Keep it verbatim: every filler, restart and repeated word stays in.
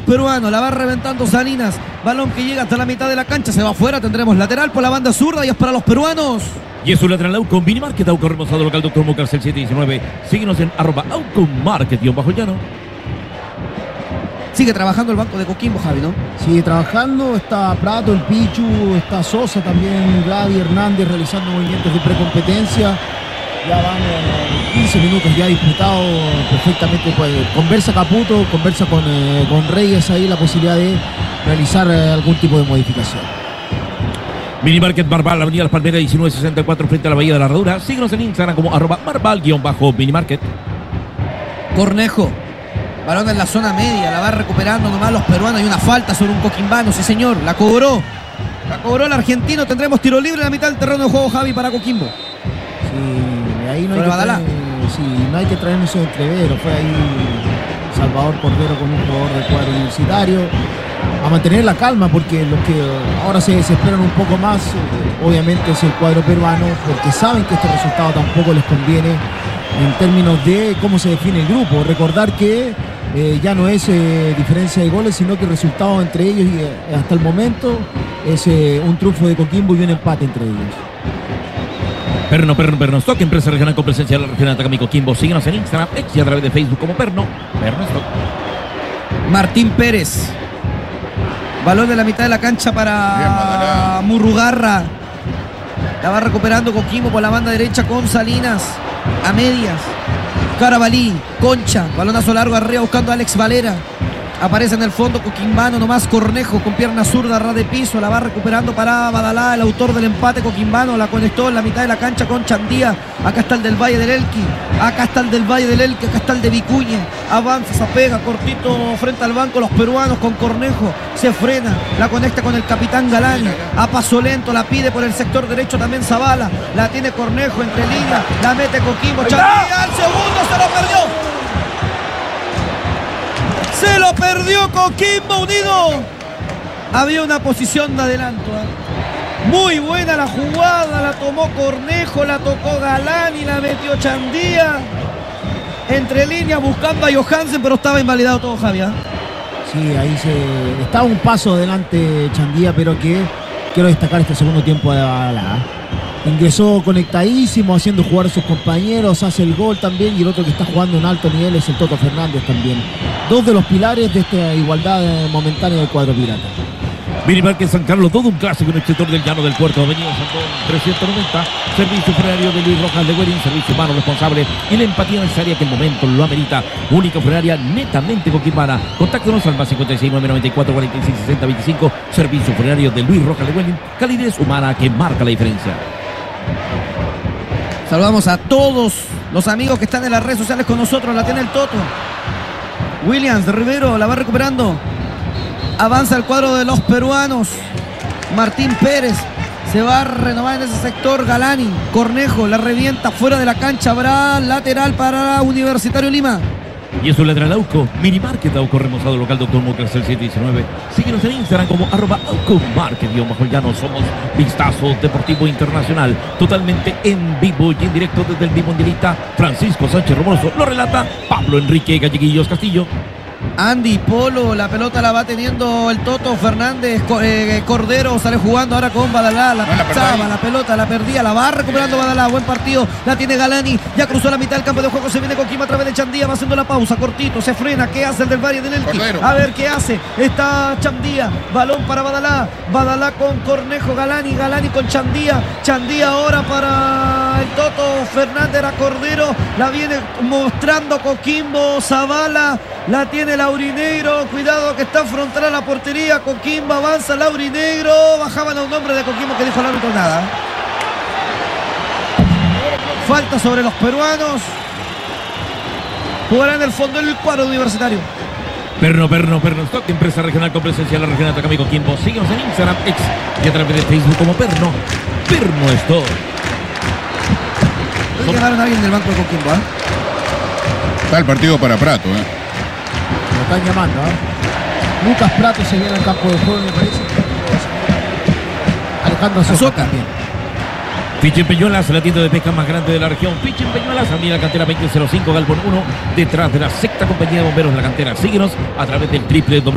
peruanos. La va reventando Salinas. Balón que llega hasta la mitad de la cancha. Se va afuera. Tendremos lateral por la banda zurda y es para los peruanos. Y es un lateral Aucon Minimarket, Aucon remozado local Doctor Mucarcel siete diecinueve. Síguenos en arroba Aucon Market guión bajo llano. Sigue trabajando el banco de Coquimbo, Javi, ¿no? Sigue trabajando, está Prato, el Pichu, está Sosa también, Gladys Hernández realizando movimientos de precompetencia. Ya van eh, quince minutos ya disputados perfectamente. Pues, conversa Caputo, conversa con, eh, con Reyes ahí la posibilidad de realizar eh, algún tipo de modificación. Minimarket Marval, Avenida Las Palmeras diecinueve sesenta y cuatro frente a la Bahía de la Herradura. Síguenos en Instagram como arroba Marval guión bajo Minimarket. Cornejo. Balón en la zona media, la va recuperando nomás los peruanos. Hay una falta sobre un coquimbano, sí señor, la cobró. La cobró el argentino, tendremos tiro libre en la mitad del terreno de juego, Javi, para Coquimbo. Sí, ahí no hay, que Badalá. traer, sí, no hay que traer esos entreveros. Fue ahí Salvador Cordero con un jugador del cuadro universitario. A mantener la calma, porque los que ahora se desesperan un poco más, eh, obviamente es el cuadro peruano, porque saben que este resultado tampoco les conviene en términos de cómo se define el grupo. Recordar que eh, ya no es eh, diferencia de goles, sino que el resultado entre ellos y eh, hasta el momento es eh, un triunfo de Coquimbo y un empate entre ellos. Perno, Perno, Perno Stock, empresa regional con presencia de la región de Atacama y Coquimbo. Síguenos en Instagram, X y a través de Facebook como Perno, Perno Stock. Martín Pérez. Balón de la mitad de la cancha para Murrugarra. La va recuperando Coquimbo por la banda derecha con Salinas. A medias. Carabalí, Concha. Balonazo largo arriba buscando a Alex Valera. Aparece en el fondo Coquimbano, nomás Cornejo con pierna zurda, ras de piso, la va recuperando para Badalá, el autor del empate. Coquimbano la conectó en la mitad de la cancha con Chandía. Acá está el del Valle del Elqui, acá está el del Valle del Elqui, acá está el de Vicuña. Avanza, se pega cortito frente al banco los peruanos con Cornejo. Se frena, la conecta con el capitán Galani. A paso lento, la pide por el sector derecho también Zavala. La tiene Cornejo entre líneas, la mete Coquimbo. Chandía al segundo, se lo perdió. Se lo perdió Coquimbo Unido. Había una posición de adelanto, ¿eh? Muy buena la jugada. La tomó Cornejo, la tocó Galani, la metió Chandía. Entre líneas buscando a Johansen, pero estaba invalidado todo, Javier. Sí, ahí se estaba un paso adelante Chandía, pero que quiero destacar este segundo tiempo de Badalá. Ingresó conectadísimo, haciendo jugar a sus compañeros, hace el gol también, y el otro que está jugando en alto nivel es el Toto Fernández también. Dos de los pilares de esta igualdad momentánea del cuadro pirata. Minimarket San Carlos, todo un clásico en el sector del llano del puerto. Avenida Santón trescientos noventa. Servicio funerario de Luis Rojas de Guerín, servicio humano responsable y la empatía necesaria que el momento lo amerita. Única funeraria netamente coquimbana. Contáctanos al más cincuenta y seis, nueve noventa y cuatro, cuarenta y seis, sesenta, veinticinco. Servicio funerario de Luis Rojas de Guerín. Calidez humana que marca la diferencia. Saludamos a todos los amigos que están en las redes sociales con nosotros. La tiene el Toto. Williams de Rivero la va recuperando. Avanza el cuadro de los peruanos. Martín Pérez se va a renovar en ese sector. Galani, Cornejo la revienta fuera de la cancha. Habrá lateral para Universitario Lima. Y es un lateral Auco, Minimarket Auco remozado local Doctor Mucarcel siete diecinueve. Síguenos en Instagram como arroba Auco Market guión bajo llano. Somos Vistazo Deportivo Internacional, totalmente en vivo y en directo desde el bimundialista Francisco Sánchez Romoso. Lo relata Pablo Enrique Galleguillos Castillo. Andy Polo, la pelota la va teniendo el Toto Fernández. eh, Cordero sale jugando ahora con Badalá. La pasaba, la pelota la perdía, la va recuperando Badalá. Buen partido, la tiene Galani. Ya cruzó la mitad del campo de juego. Se viene Coquimbo a través de Chandía. Va haciendo la pausa, cortito, se frena. ¿Qué hace el del Valle del Elqui? A ver qué hace. Está Chandía, balón para Badalá. Badalá con Cornejo, Galani, Galani con Chandía. Chandía ahora para el Toto Fernández. Era Cordero, la viene mostrando Coquimbo. Zavala, la tiene Laurinegro, cuidado que está frontal a la portería. Coquimbo avanza, Laurinegro. Bajaban a un hombre de Coquimbo que dijo el árbitro nada. Falta sobre los peruanos. Jugará en el fondo el cuadro universitario. Perno, Perno, Perno Stock, empresa regional con presencia de la región de Atacama y Coquimbo. Síguenos en Instagram, X y a través de Facebook como Perno, Perno Stock. Hoy llamaron a alguien del banco de Coquimbo, ¿eh? Está el partido para Prato, ¿eh? Lo están llamando, ¿eh? Lucas Prato se viene al campo de juego, me parece. Alejandro Sosa también. Fichen Peñuelas, la tienda de pesca más grande de la región. Fichen Peñuelas, avenida Cantera veinte cero cinco, Galpón uno, detrás de la sexta compañía de bomberos de la cantera. Síguenos a través del triple